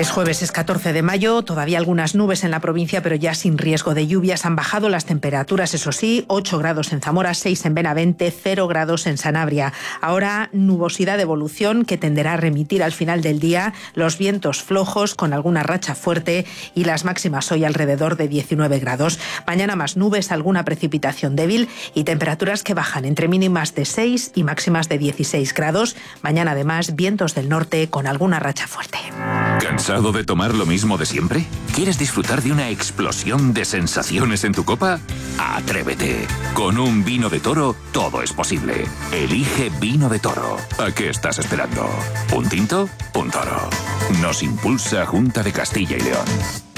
Es jueves, es 14 de mayo, todavía algunas nubes en la provincia, pero ya sin riesgo de lluvias. Han bajado las temperaturas, eso sí, 8 grados en Zamora, 6 en Benavente, 0 grados en Sanabria. Ahora nubosidad de evolución que tenderá a remitir al final del día, los vientos flojos con alguna racha fuerte y las máximas hoy alrededor de 19 grados. Mañana más nubes, alguna precipitación débil y temperaturas que bajan entre mínimas de 6 y máximas de 16 grados. Mañana además vientos del norte con alguna racha fuerte. ¿Cansado de tomar lo mismo de siempre? ¿Quieres disfrutar de una explosión de sensaciones en tu copa? ¡Atrévete! Con un vino de Toro todo es posible. Elige Vino de Toro. ¿A qué estás esperando? ¿Un tinto? Un Toro. Nos impulsa Junta de Castilla y León.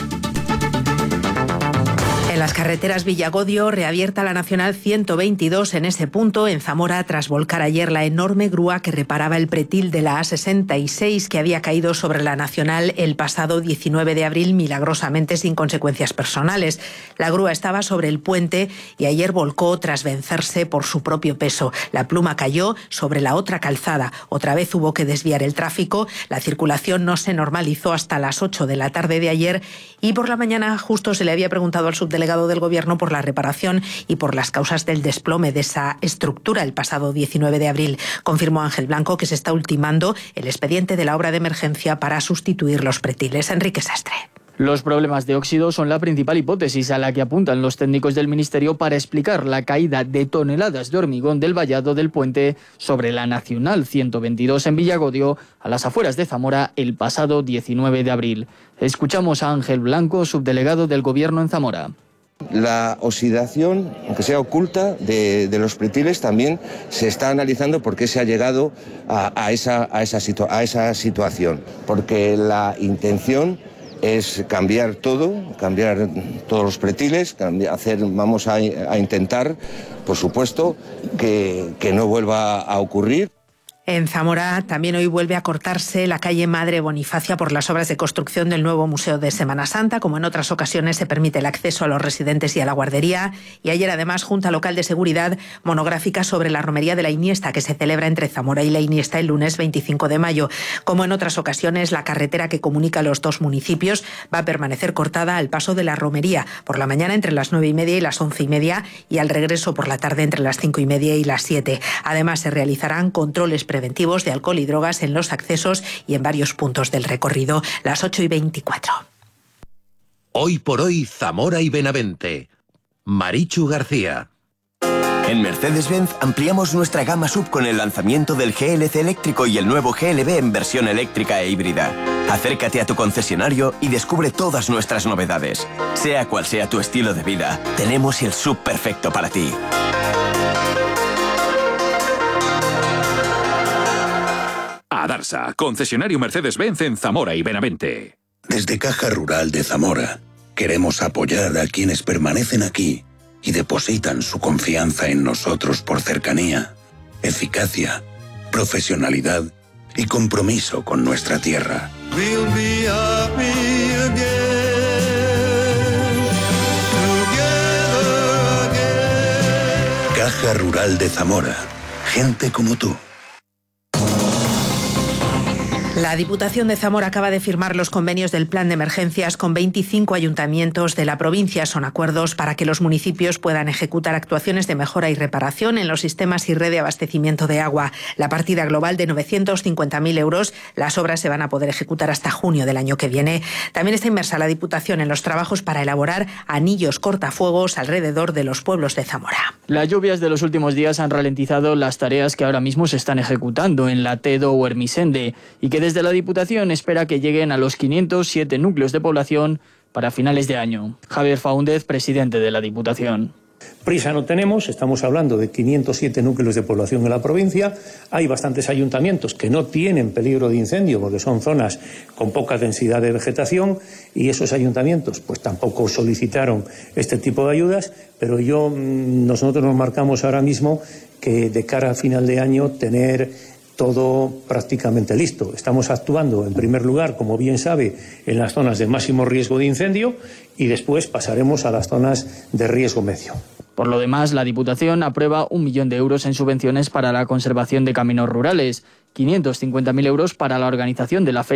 En las carreteras Villagodio, reabierta la Nacional 122 en ese punto, en Zamora, tras volcar ayer la enorme grúa que reparaba el pretil de la A66 que había caído sobre la Nacional el pasado 19 de abril, milagrosamente sin consecuencias personales. La grúa estaba sobre el puente y ayer volcó tras vencerse por su propio peso. La pluma cayó sobre la otra calzada. Otra vez hubo que desviar el tráfico. La circulación no se normalizó hasta las 8 de la tarde de ayer y por la mañana justo se le había preguntado al subdelegado del Gobierno por la reparación y por las causas del desplome de esa estructura el pasado 19 de abril. Confirmó Ángel Blanco que se está ultimando el expediente de la obra de emergencia para sustituir los pretiles. Enrique Sastre. Los problemas de óxido son la principal hipótesis a la que apuntan los técnicos del Ministerio para explicar la caída de toneladas de hormigón del vallado del puente sobre la Nacional 122 en Villagodio, a las afueras de Zamora, el pasado 19 de abril. Escuchamos a Ángel Blanco, subdelegado del Gobierno en Zamora. La oxidación, aunque sea oculta, de los pretiles también se está analizando por qué se ha llegado a esa situación. Porque la intención es cambiar todos los pretiles, vamos a intentar, por supuesto, que no vuelva a ocurrir. En Zamora también hoy vuelve a cortarse la calle Madre Bonifacia por las obras de construcción del nuevo Museo de Semana Santa. Como en otras ocasiones, se permite el acceso a los residentes y a la guardería. Y ayer, además, Junta Local de Seguridad monográfica sobre la romería de la Iniesta, que se celebra entre Zamora y la Iniesta el lunes 25 de mayo. Como en otras ocasiones, la carretera que comunica los dos municipios va a permanecer cortada al paso de la romería, por la mañana entre las 9:30 y las 11:30 y al regreso por la tarde entre las 5:30 y las 7. Además, se realizarán controles preventivos de alcohol y drogas en los accesos y en varios puntos del recorrido. Las 8:24. Hoy por hoy, Zamora y Benavente. Marichu García. En Mercedes-Benz ampliamos nuestra gama SUV con el lanzamiento del GLC eléctrico y el nuevo GLB en versión eléctrica e híbrida. Acércate a tu concesionario y descubre todas nuestras novedades. Sea cual sea tu estilo de vida, tenemos el SUV perfecto para ti. Adarsa, concesionario Mercedes-Benz en Zamora y Benavente. Desde Caja Rural de Zamora, queremos apoyar a quienes permanecen aquí y depositan su confianza en nosotros por cercanía, eficacia, profesionalidad y compromiso con nuestra tierra. Caja Rural de Zamora. Gente como tú. La Diputación de Zamora acaba de firmar los convenios del plan de emergencias con 25 ayuntamientos de la provincia. Son acuerdos para que los municipios puedan ejecutar actuaciones de mejora y reparación en los sistemas y red de abastecimiento de agua. La partida global de 950.000 euros. Las obras se van a poder ejecutar hasta junio del año que viene. También está inmersa la Diputación en los trabajos para elaborar anillos cortafuegos alrededor de los pueblos de Zamora. Las lluvias de los últimos días han ralentizado las tareas que ahora mismo se están ejecutando en Latedo o Hermisende y que desde la Diputación espera que lleguen a los 507 núcleos de población para finales de año. Javier Faúndez, presidente de la Diputación. Prisa no tenemos, estamos hablando de 507 núcleos de población en la provincia. Hay bastantes ayuntamientos que no tienen peligro de incendio porque son zonas con poca densidad de vegetación y esos ayuntamientos pues tampoco solicitaron este tipo de ayudas, pero nosotros nos marcamos ahora mismo que de cara a final de año tener todo prácticamente listo. Estamos actuando, en primer lugar, como bien sabe, en las zonas de máximo riesgo de incendio y después pasaremos a las zonas de riesgo medio. Por lo demás, la Diputación aprueba 1 millón de euros en subvenciones para la conservación de caminos rurales, 550.000 euros para la organización de la Feria